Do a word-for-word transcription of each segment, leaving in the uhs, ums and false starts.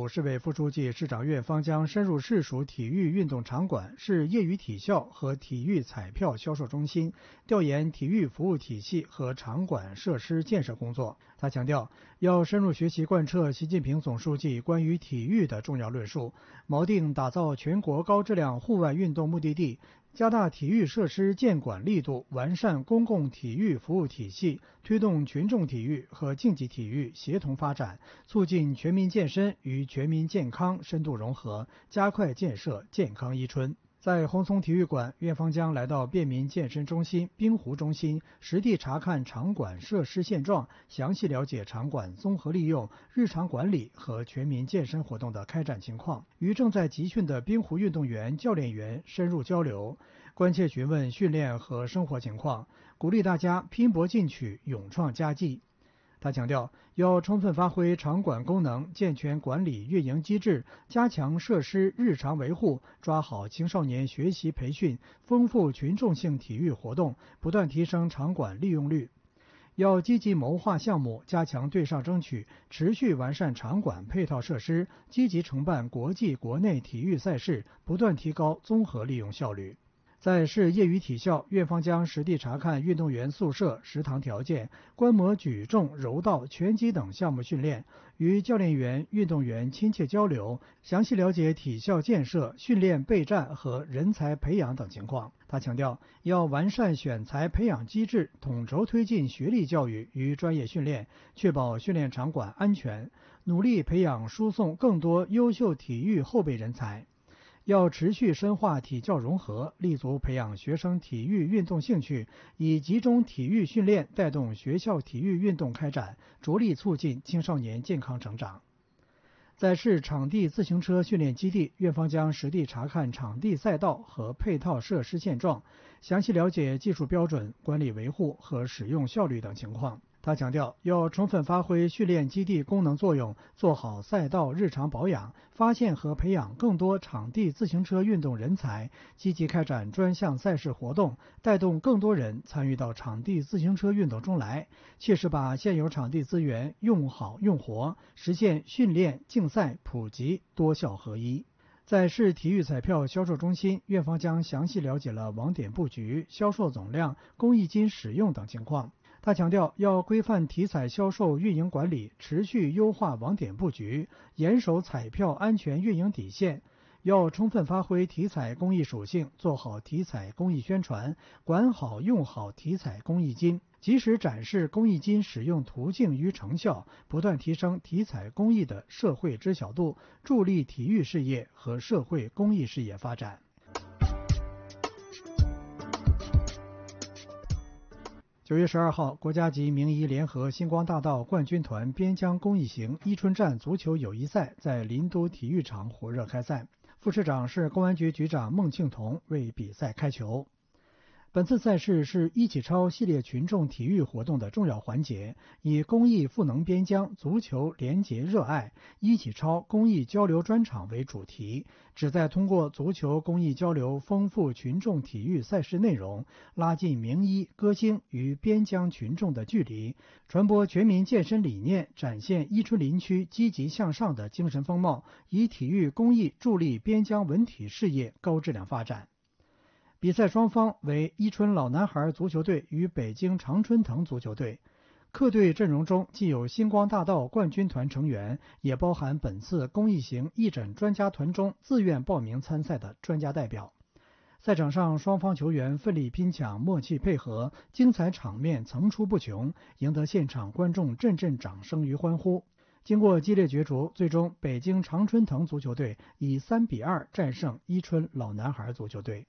府市委副书记、市长岳方江深入市属体育运动场馆、市业余体校和体育彩票销售中心，调研体育服务体系和场馆设施建设工作。他强调，要深入学习贯彻习近平总书记关于体育的重要论述，锚定打造全国高质量户外运动目的地，加大体育设施建管力度，完善公共体育服务体系，推动群众体育和竞技体育协同发展，促进全民健身与全民健康深度融合，加快建设健康伊春。在红松体育馆，岳方江来到便民健身中心、滨湖中心，实地查看场馆设施现状，详细了解场馆综合利用、日常管理和全民健身活动的开展情况，与正在集训的滨湖运动员、教练员深入交流，关切询问训练和生活情况，鼓励大家拼搏进取、勇创佳绩。他强调，要充分发挥场馆功能，健全管理运营机制，加强设施日常维护，抓好青少年学习培训，丰富群众性体育活动，不断提升场馆利用率。要积极谋划项目，加强对上争取，持续完善场馆配套设施，积极承办国际国内体育赛事，不断提高综合利用效率。在市业余体校，岳方江实地查看运动员宿舍、食堂条件，观摩举重、柔道、拳击等项目训练，与教练员、运动员亲切交流，详细了解体校建设、训练备战和人才培养等情况。他强调，要完善选材培养机制，统筹推进学历教育与专业训练，确保训练场馆安全，努力培养输送更多优秀体育后备人才。要持续深化体教融合，立足培养学生体育运动兴趣，以集中体育训练带动学校体育运动开展，着力促进青少年健康成长。在市场地自行车训练基地，岳方江实地查看场地赛道和配套设施现状，详细了解技术标准、管理维护和使用效率等情况。他强调，要充分发挥训练基地功能作用，做好赛道日常保养，发现和培养更多场地自行车运动人才，积极开展专项赛事活动，带动更多人参与到场地自行车运动中来，切实把现有场地资源用好用活，实现训练、竞赛普及多效合一。在市体育彩票销售中心，岳方江详细了解了网点布局、销售总量、公益金使用等情况。他强调，要规范体彩销售运营管理，持续优化网点布局，严守彩票安全运营底线。要充分发挥体彩公益属性，做好体彩公益宣传，管好用好体彩公益金，及时展示公益金使用途径与成效，不断提升体彩公益的社会知晓度，助力体育事业和社会公益事业发展。九月十二号，国家级名医联合星光大道冠军团边疆公益行伊春站足球友谊赛在林都体育场火热开赛，副市长是公安局局长孟庆童为比赛开球。本次赛事是一起超系列群众体育活动的重要环节，以公益赋能边疆、足球联结热爱、一起超公益交流专场为主题，旨在通过足球公益交流丰富群众体育赛事内容，拉近名医、歌星与边疆群众的距离，传播全民健身理念，展现伊春林区积极向上的精神风貌，以体育公益助力边疆文体事业高质量发展。比赛双方为伊春老男孩足球队与北京常春藤足球队。客队阵容中既有星光大道冠军团成员，也包含本次公益行义诊专家团中自愿报名参赛的专家代表。赛场上，双方球员奋力拼抢，默契配合，精彩场面层出不穷，赢得现场观众阵阵掌声与欢呼。经过激烈角逐，最终北京常春藤足球队以三比二战胜伊春老男孩足球队。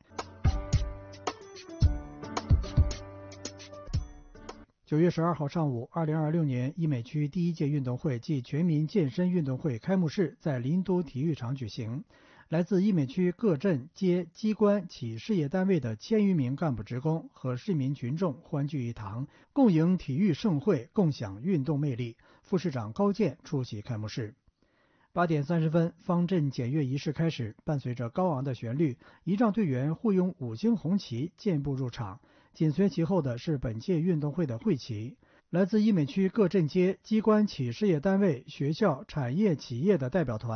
九月十二号上午，二零二六年医美区第一届运动会暨全民健身运动会开幕式在林都体育场举行。来自医美区各镇街机关企事业单位的千余名干部职工和市民群众欢聚一堂，共迎体育盛会，共享运动魅力。副市长高健出席开幕式。八点三十分，方阵检阅仪式开始，伴随着高昂的旋律，仪仗队员护拥五星红旗健步入场。紧随其后的是本届运动会的会旗。来自医美区各镇街机关企事业单位、学校、产业企业的代表团